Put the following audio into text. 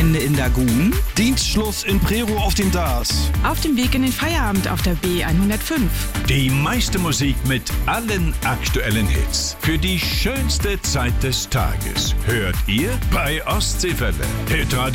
Wochenende in Dagun? Dienstschluss in Prero auf dem DAS. Auf dem Weg in den Feierabend auf der B105. Die meiste Musik mit allen aktuellen Hits. Für die schönste Zeit des Tages hört ihr bei Ostseewelle. Hitradio